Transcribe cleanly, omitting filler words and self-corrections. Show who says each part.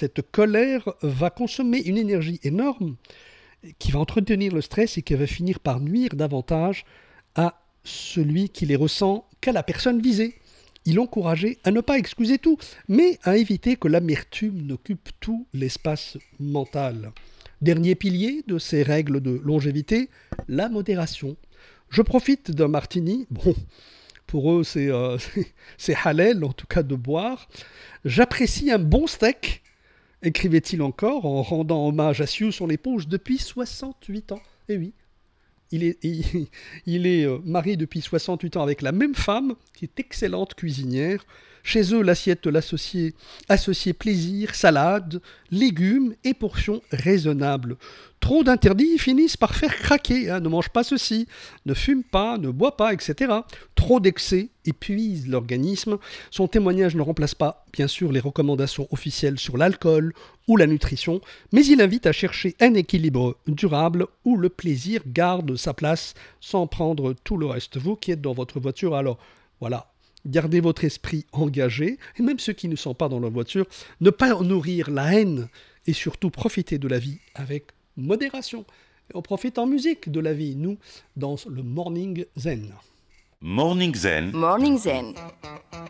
Speaker 1: cette colère va consommer une énergie énorme qui va entretenir le stress et qui va finir par nuire davantage à celui qui les ressent qu'à la personne visée. Il encourageait à ne pas excuser tout, mais à éviter que l'amertume n'occupe tout l'espace mental. Dernier pilier de ces règles de longévité, la modération. Je profite d'un martini, bon, pour eux c'est halal en tout cas de boire. J'apprécie un bon steak, écrivait-il encore en rendant hommage à Sue, son épouse, depuis 68 ans. Et oui, il est marié depuis 68 ans avec la même femme, qui est excellente cuisinière. Chez eux, l'assiette associée plaisir, salade, légumes et portions raisonnables. Trop d'interdits finissent par faire craquer. Ne mange pas ceci, ne fume pas, ne bois pas, etc. Trop d'excès épuisent l'organisme. Son témoignage ne remplace pas, bien sûr, les recommandations officielles sur l'alcool ou la nutrition, mais il invite à chercher un équilibre durable où le plaisir garde sa place sans prendre tout le reste. Vous qui êtes dans votre voiture, alors voilà. Gardez votre esprit engagé, et même ceux qui ne sont pas dans leur voiture, ne pas nourrir la haine, et surtout profiter de la vie avec modération. Et on profite en musique de la vie, nous, dans le Morning Zen.
Speaker 2: Morning Zen.
Speaker 3: Morning Zen.